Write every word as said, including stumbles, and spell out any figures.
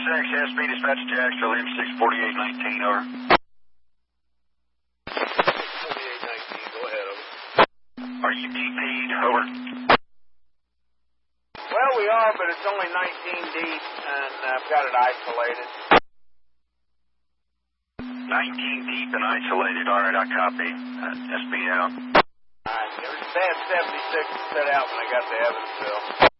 six, S B dispatch Jacksonville, M six forty-eight nineteen, over. forty-eight nineteen, go ahead, over. Are you D P'd, over? Well, we are, but it's only nineteen deep, and I've got it isolated. nineteen deep and isolated. All right, I copy. Uh, S B out. All right, there was a bad seventy-six set out when I got to Evansville.